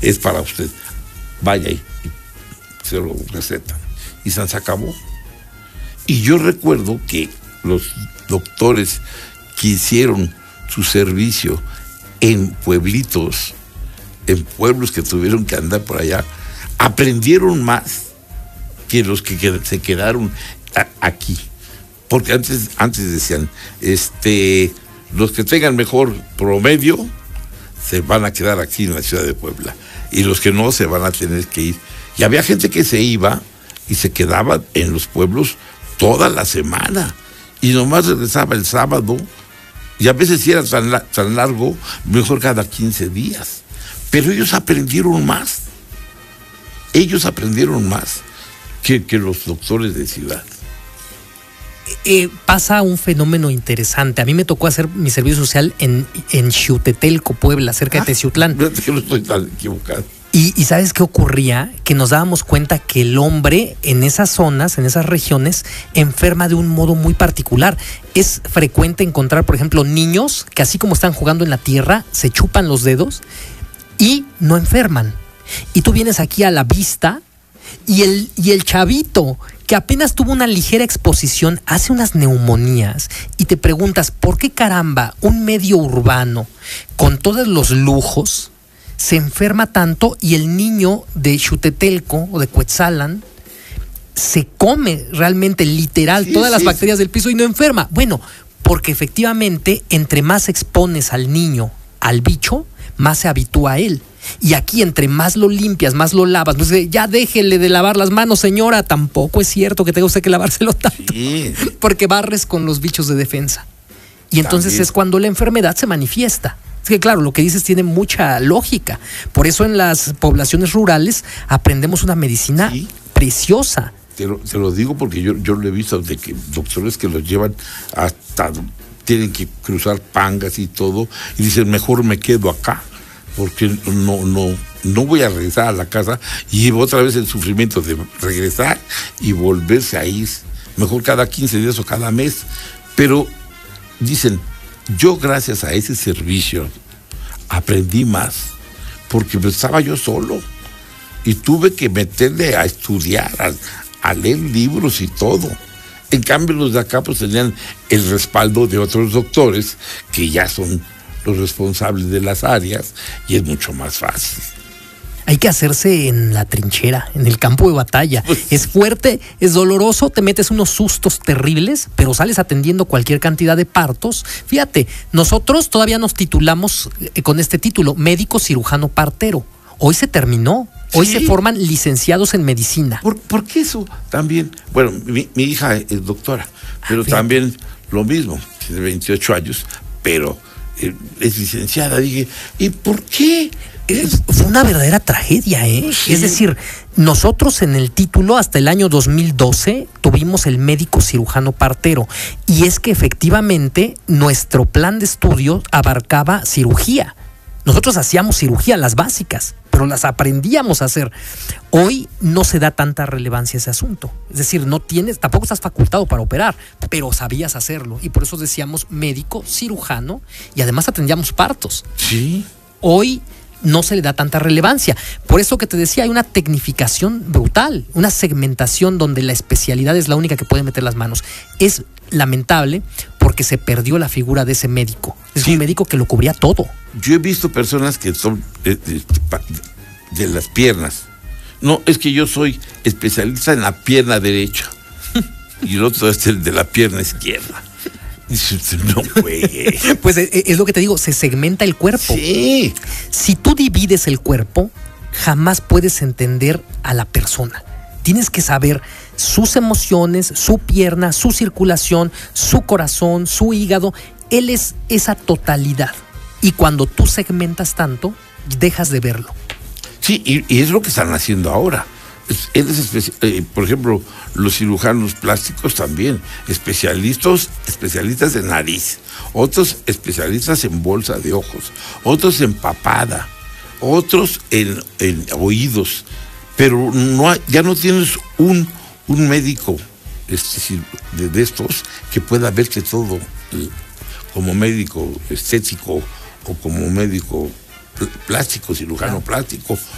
es para usted. Vaya y se lo recetan. Y se acabó. Y yo recuerdo que los doctores que hicieron su servicio en pueblitos, en pueblos que tuvieron que andar por allá, aprendieron más que los que se quedaron aquí. Porque antes decían, los que tengan mejor promedio se van a quedar aquí en la ciudad de Puebla, y los que no se van a tener que ir. Y había gente que se iba y se quedaba en los pueblos toda la semana, y nomás regresaba el sábado, y a veces si era tan largo, mejor cada 15 días. Pero ellos aprendieron más. Ellos aprendieron más que los doctores de ciudad. Pasa un fenómeno interesante. A mí me tocó hacer mi servicio social en Xiutetelco, Puebla, cerca de Teciutlán. No estoy tan equivocado. Y ¿sabes qué ocurría? Que nos dábamos cuenta que el hombre en esas zonas, en esas regiones, enferma de un modo muy particular. Es frecuente encontrar, por ejemplo, niños que así como están jugando en la tierra, se chupan los dedos y no enferman. Y tú vienes aquí a la vista y el chavito que apenas tuvo una ligera exposición hace unas neumonías, y te preguntas, ¿por qué caramba un medio urbano con todos los lujos se enferma tanto, y el niño de Xiutetelco o de Cuetzalan se come realmente literal todas las bacterias del piso y no enferma? Bueno, porque efectivamente entre más expones al niño al bicho, más se habitúa a él. Y aquí entre más lo limpias, más lo lavas, pues ya déjele de lavar las manos, señora. Tampoco es cierto que tenga usted que lavárselo tanto, porque barres con los bichos de defensa. Y entonces también es cuando la enfermedad se manifiesta. Es que claro, lo que dices tiene mucha lógica. Por eso en las poblaciones rurales aprendemos una medicina preciosa. Te lo digo porque yo lo he visto, de que doctores que los llevan hasta, tienen que cruzar Pangas y todo, y dicen, mejor me quedo acá, porque no voy a regresar a la casa y llevo otra vez el sufrimiento de regresar y volverse a ir. Mejor cada 15 días o cada mes. Pero dicen, yo gracias a ese servicio aprendí más, porque estaba yo solo y tuve que meterle a estudiar, a leer libros y todo. En cambio los de acá pues tenían el respaldo de otros doctores que ya son los responsables de las áreas, y es mucho más fácil. Hay que hacerse en la trinchera, en el campo de batalla. Es fuerte, es doloroso, te metes unos sustos terribles, pero sales atendiendo cualquier cantidad de partos. Fíjate, nosotros todavía nos titulamos con este título, médico cirujano partero. Hoy se terminó. Hoy se forman licenciados en medicina. ¿Por qué eso también? Bueno, mi hija es doctora, pero también lo mismo, tiene 28 años, pero es licenciada. Dije, ¿y por qué? Fue una verdadera tragedia, ¿eh? Sí. Es decir, nosotros en el título hasta el año 2012 tuvimos el médico cirujano partero, y es que efectivamente nuestro plan de estudio abarcaba cirugía. Nosotros hacíamos cirugía, las básicas, pero las aprendíamos a hacer. Hoy no se da tanta relevancia a ese asunto. Es decir, tampoco estás facultado para operar, pero sabías hacerlo. Y por eso decíamos médico, cirujano, y además atendíamos partos. Sí. Hoy no se le da tanta relevancia. Por eso que te decía, hay una tecnificación brutal, una segmentación donde la especialidad es la única que puede meter las manos. Es lamentable porque se perdió la figura de ese médico. Es un médico que lo cubría todo. Yo he visto personas que son de las piernas. No, es que yo soy especialista en la pierna derecha y el otro es el de la pierna izquierda. No, güey. Pues es lo que te digo, se segmenta el cuerpo. Sí. Si tú divides el cuerpo, jamás puedes entender a la persona. Tienes que saber sus emociones, su pierna, su circulación, su corazón, su hígado. Él es esa totalidad. Y cuando tú segmentas dejas de verlo. Sí, y es lo que están haciendo ahora. Por ejemplo, los cirujanos plásticos también, especialistas en nariz, otros especialistas en bolsa de ojos, otros en papada, otros en oídos, pero ya no tienes un médico de estos que pueda verte todo, como médico estético o como médico plástico, cirujano plástico